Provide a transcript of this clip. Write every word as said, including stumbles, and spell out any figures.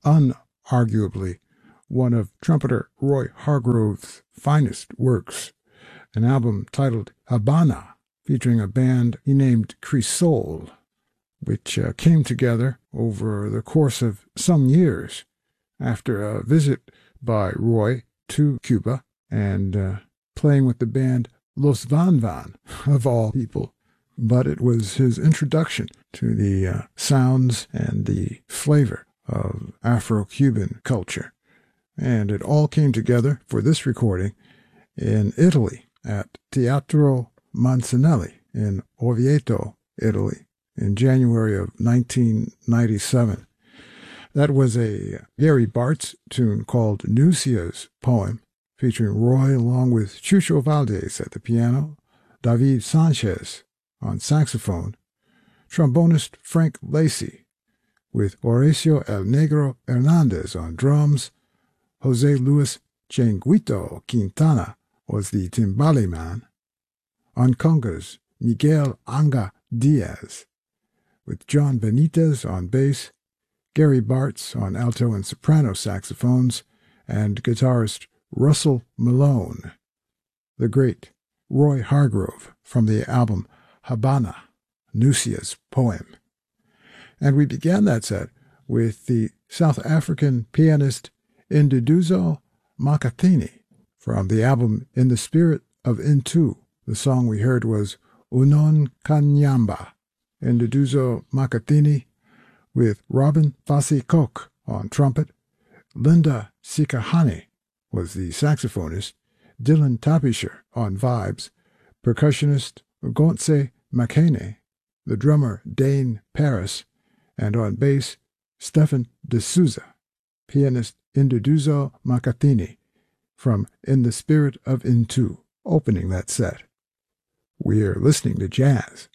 unarguably one of trumpeter Roy Hargrove's finest works, an album titled Habana, featuring a band he named Crisol, which uh, came together over the course of some years after a visit by Roy to Cuba and uh, playing with the band Los Van Van, of all people. But it was his introduction to the uh, sounds and the flavor of Afro-Cuban culture. And it all came together for this recording in Italy at Teatro Mancinelli in Orvieto, Italy, in January of nineteen ninety-seven. That was a Gary Bartz tune called Nucia's Poem, featuring Roy along with Chucho Valdez at the piano, David Sanchez on saxophone, trombonist Frank Lacy, with Horacio El Negro Hernandez on drums. Jose Luis Changuito Quintana was the timbale man. On congas, Miguel Anga Diaz, with John Benitez on bass, Gary Bartz on alto and soprano saxophones, and guitarist Russell Malone. The great Roy Hargrove from the album Habana, Nucia's Poem. And we began that set with the South African pianist Induduzo Makhathini from the album In the Spirit of Intu. The song we heard was Unon Kanyamba. Induduzo Makhathini with Robin Fassi Koch on trumpet. Linda Sikahane was the saxophonist. Dylan Tapisher on vibes. Percussionist Gontse Makene. The drummer Dane Paris. And on bass, Stefan De Souza. Pianist Induduzo Makhathini from In the Spirit of Intu, opening that set. We're listening to jazz